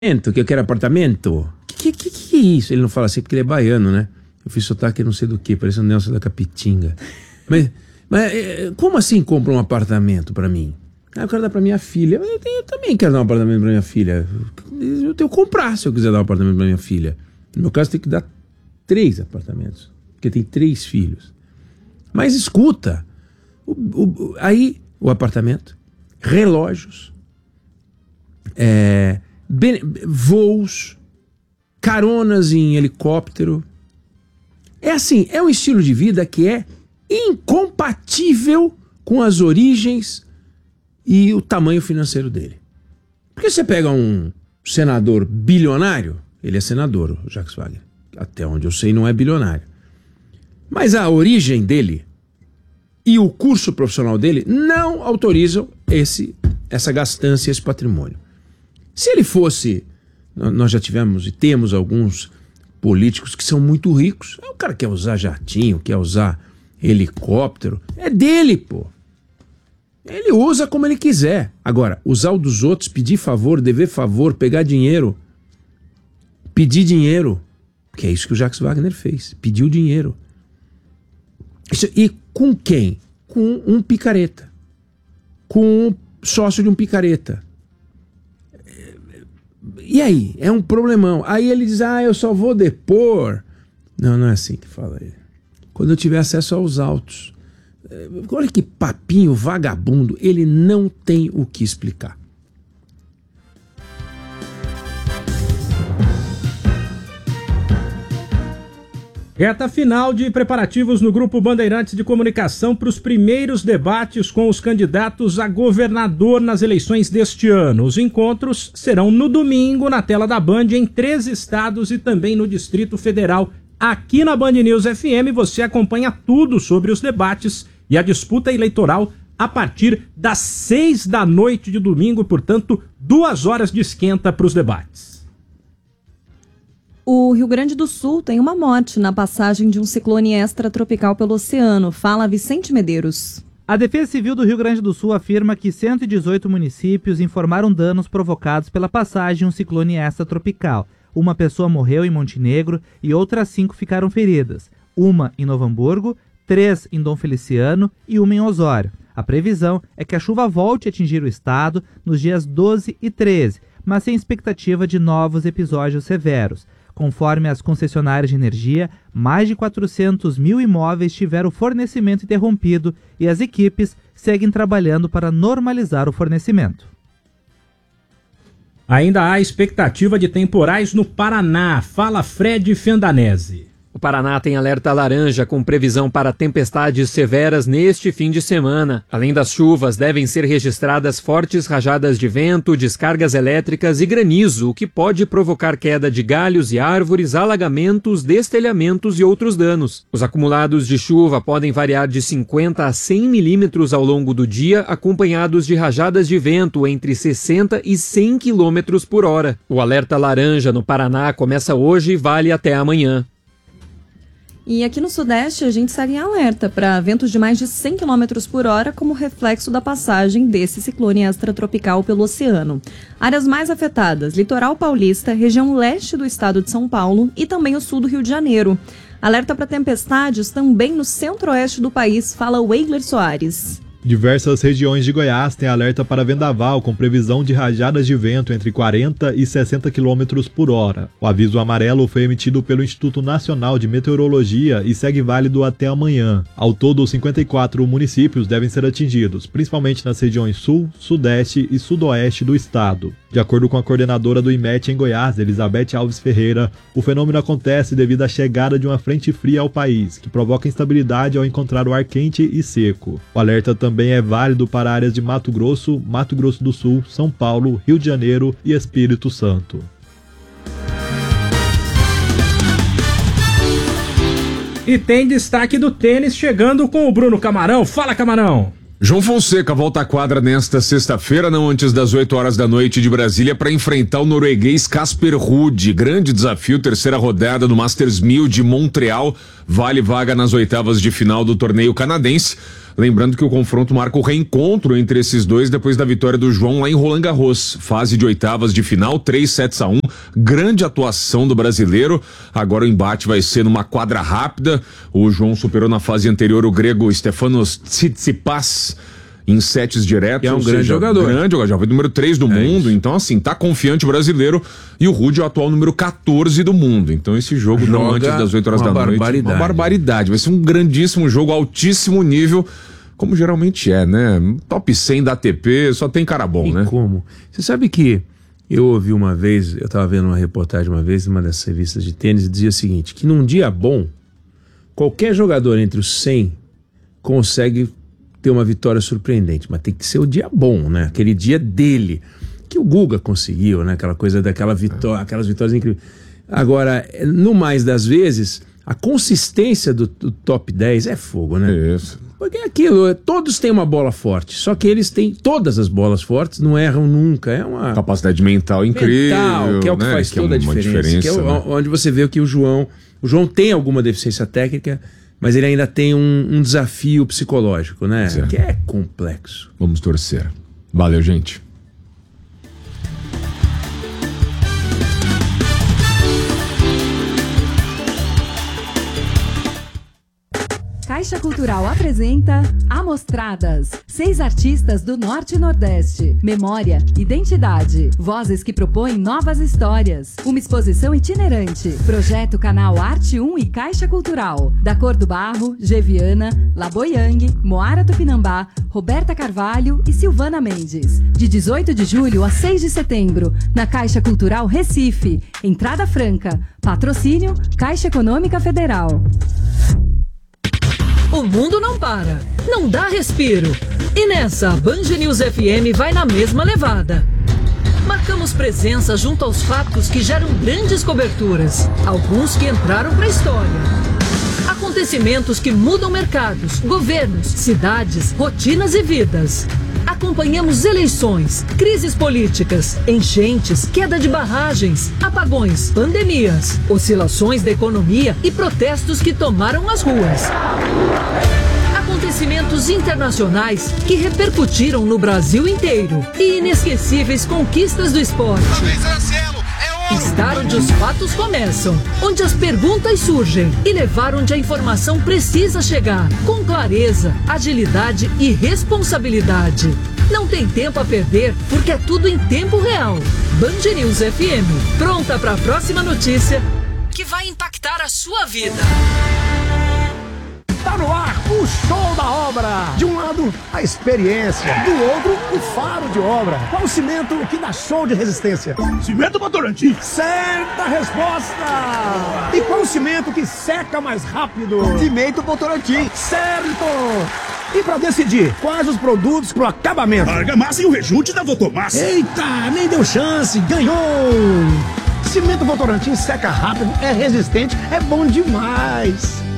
Que eu quero apartamento. Que é isso? Ele não fala assim porque ele é baiano, né? Eu fiz sotaque não sei do que, parece o Nelson da Capitinga. Mas como assim compra um apartamento pra mim? Eu quero dar pra minha filha. Eu também quero dar um apartamento pra minha filha. Eu tenho que comprar se eu quiser dar um apartamento pra minha filha. No meu caso, tem que dar 3 apartamentos. Porque tem 3 filhos. Mas escuta. Aí, o apartamento, relógios, voos, caronas em helicóptero. É assim, é um estilo de vida que é incompatível com as origens e o tamanho financeiro dele. Porque você pega um senador bilionário, ele é senador, o Jacques Wagner. Até onde eu sei, não é bilionário. Mas a origem dele e o curso profissional dele não autorizam essa gastança, esse patrimônio. Se ele fosse, nós já tivemos e temos alguns políticos que são muito ricos. O cara quer usar jatinho, quer usar helicóptero, é dele, pô. Ele usa como ele quiser. Agora, usar o dos outros, pedir favor, dever favor, pegar dinheiro, pedir dinheiro, que é isso que o Jacques Wagner fez, pediu dinheiro. E com quem? Com um picareta, com um sócio de um picareta. E aí? É um problemão. Aí ele diz, eu só vou depor. Não é assim que fala ele. Quando eu tiver acesso aos autos. Olha que papinho vagabundo. Ele não tem o que explicar. Reta final de preparativos no Grupo Bandeirantes de Comunicação para os primeiros debates com os candidatos a governador nas eleições deste ano. Os encontros serão no domingo na tela da Band em 3 estados e também no Distrito Federal. Aqui na Band News FM você acompanha tudo sobre os debates e a disputa eleitoral a partir das 6 da noite de domingo, portanto 2 horas de esquenta para os debates. O Rio Grande do Sul tem uma morte na passagem de um ciclone extratropical pelo oceano. Fala Vicente Medeiros. A Defesa Civil do Rio Grande do Sul afirma que 118 municípios informaram danos provocados pela passagem de um ciclone extratropical. Uma pessoa morreu em Montenegro e outras 5 ficaram feridas. Uma em Novo Hamburgo, 3 em Dom Feliciano e uma em Osório. A previsão é que a chuva volte a atingir o estado nos dias 12 e 13, mas sem expectativa de novos episódios severos. Conforme as concessionárias de energia, mais de 400 mil imóveis tiveram o fornecimento interrompido e as equipes seguem trabalhando para normalizar o fornecimento. Ainda há expectativa de temporais no Paraná. Fala Fred Fendanese. O Paraná tem alerta laranja com previsão para tempestades severas neste fim de semana. Além das chuvas, devem ser registradas fortes rajadas de vento, descargas elétricas e granizo, o que pode provocar queda de galhos e árvores, alagamentos, destelhamentos e outros danos. Os acumulados de chuva podem variar de 50 a 100 milímetros ao longo do dia, acompanhados de rajadas de vento entre 60 e 100 quilômetros por hora. O alerta laranja no Paraná começa hoje e vale até amanhã. E aqui no Sudeste a gente segue em alerta para ventos de mais de 100 km por hora como reflexo da passagem desse ciclone extratropical pelo oceano. Áreas mais afetadas, litoral paulista, região leste do estado de São Paulo e também o sul do Rio de Janeiro. Alerta para tempestades também no centro-oeste do país, fala Weigler Soares. Diversas regiões de Goiás têm alerta para vendaval, com previsão de rajadas de vento entre 40 e 60 km por hora. O aviso amarelo foi emitido pelo Instituto Nacional de Meteorologia e segue válido até amanhã. Ao todo, 54 municípios devem ser atingidos, principalmente nas regiões sul, sudeste e sudoeste do estado. De acordo com a coordenadora do IMET em Goiás, Elizabeth Alves Ferreira, o fenômeno acontece devido à chegada de uma frente fria ao país, que provoca instabilidade ao encontrar o ar quente e seco. O alerta também é válido para áreas de Mato Grosso do Sul, São Paulo, Rio de Janeiro e Espírito Santo. E tem destaque do tênis chegando com o Bruno Camarão. Fala, Camarão! João Fonseca volta à quadra nesta sexta-feira, não antes das 8 horas da noite de Brasília, para enfrentar o norueguês Casper Ruud. Grande desafio, terceira rodada do Masters 1000 de Montreal. Vale vaga nas oitavas de final do torneio canadense. Lembrando que o confronto marca o reencontro entre esses dois depois da vitória do João lá em Roland Garros. Fase de oitavas de final, 3-1. Grande atuação do brasileiro. Agora o embate vai ser numa quadra rápida. O João superou na fase anterior o grego Stefanos Tsitsipas em sets diretos. É um grande jogador. Já foi número 3 do mundo. Isso. Então, assim, tá confiante o brasileiro. E o Ruud é o atual número 14 do mundo. Então, esse jogo não antes das 8 horas da noite. Uma barbaridade. Vai ser um grandíssimo jogo, altíssimo nível. Como geralmente é, né? Top 100 da ATP, só tem cara bom, né? Como? Você sabe que eu ouvi uma vez, eu estava vendo uma reportagem uma vez, numa dessas revistas de tênis, e dizia o seguinte, que num dia bom, qualquer jogador entre os 100 consegue ter uma vitória surpreendente, mas tem que ser o dia bom, né? Aquele dia dele, que o Guga conseguiu, né? Aquela coisa daquela vitória, aquelas vitórias incríveis. Agora, no mais das vezes, a consistência do top 10 é fogo, né? Isso. Porque é aquilo, todos têm uma bola forte, só que eles têm todas as bolas fortes, não erram nunca, é uma... Capacidade mental incrível, que é o que né? faz que toda é a diferença, que é né? onde você vê que o João tem alguma deficiência técnica, mas ele ainda tem um desafio psicológico, né? Certo. Que é complexo. Vamos torcer. Valeu, gente. Caixa Cultural apresenta Amostradas. 6 artistas do Norte e Nordeste. Memória, identidade, vozes que propõem novas histórias. Uma exposição itinerante. Projeto Canal Arte 1 e Caixa Cultural. Da Cor do Barro, Geviana, Laboyang, Moara Tupinambá, Roberta Carvalho e Silvana Mendes. De 18 de julho a 6 de setembro, na Caixa Cultural Recife. Entrada franca. Patrocínio Caixa Econômica Federal. O mundo não para, não dá respiro. E nessa, a Band News FM vai na mesma levada. Marcamos presença junto aos fatos que geram grandes coberturas, alguns que entraram para a história. Acontecimentos que mudam mercados, governos, cidades, rotinas e vidas. Acompanhamos eleições, crises políticas, enchentes, queda de barragens, apagões, pandemias, oscilações da economia e protestos que tomaram as ruas. Acontecimentos internacionais que repercutiram no Brasil inteiro e inesquecíveis conquistas do esporte. Estar onde os fatos começam, onde as perguntas surgem e levar onde a informação precisa chegar, com clareza, agilidade e responsabilidade. Não tem tempo a perder, porque é tudo em tempo real. Band News FM, pronta para a próxima notícia que vai impactar a sua vida. Tá no ar o show da obra. De um lado, a experiência. Do outro, o faro de obra. Qual o cimento que dá show de resistência? Cimento Votorantim. Certa resposta. E qual o cimento que seca mais rápido? Cimento Votorantim. Certo. E pra decidir quais os produtos pro acabamento? Argamassa e o rejunte da Votomassa. Eita, nem deu chance. Ganhou. Cimento Votorantim seca rápido, é resistente, é bom demais.